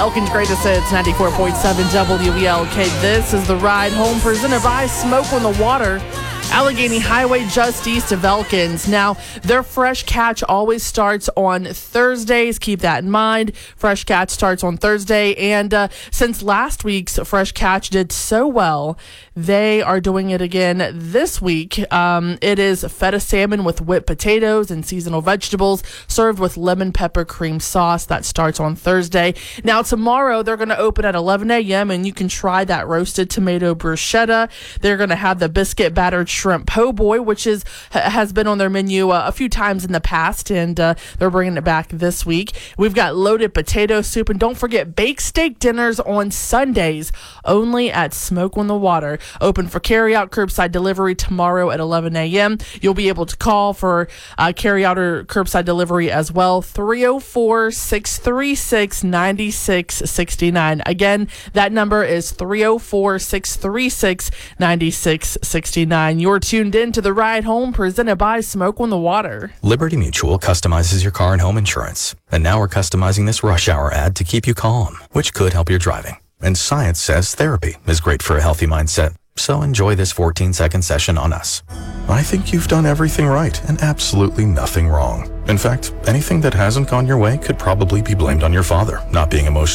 Elkin's Greatest Hits, 94.7 WELK. This is The Ride Home, presented by Smoke on the Water. Allegheny Highway, just east of Elkins. Now, their Fresh Catch always starts on Thursdays. Keep that in mind. Fresh Catch starts on Thursday. And since last week's Fresh Catch did so well, they are doing it again this week. It is feta salmon with whipped potatoes and seasonal vegetables, served with lemon pepper cream sauce. That starts on Thursday. Now, tomorrow, they're going to open at 11 a.m., and you can try that roasted tomato bruschetta. They're going to have the biscuit battered shrimp po' boy, which has been on their menu a few times in the past, and they're bringing it back this week. We've got loaded potato soup, and don't forget baked steak dinners on Sundays, only at Smoke on the Water. Open for carry-out, curbside delivery tomorrow at 11 a.m. You'll be able to call for carry-out or curbside delivery as well, 304-636-9669. Again, that number is 304-636-9669. You're tuned in to The Ride Home, presented by Smoke on the Water. Liberty Mutual customizes your car and home insurance. And now we're customizing this rush hour ad to keep you calm, which could help your driving. And science says therapy is great for a healthy mindset. So enjoy this 14-second session on us. I think you've done everything right and absolutely nothing wrong. In fact, anything that hasn't gone your way could probably be blamed on your father not being emotionally